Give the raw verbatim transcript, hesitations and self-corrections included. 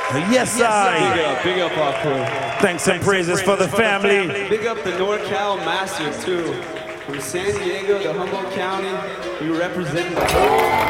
Yes, I. Big up, big up our crew. Thanks and praises for the family. Big up the NorCal Masters too. From San Diego to Humboldt County, we represent the whole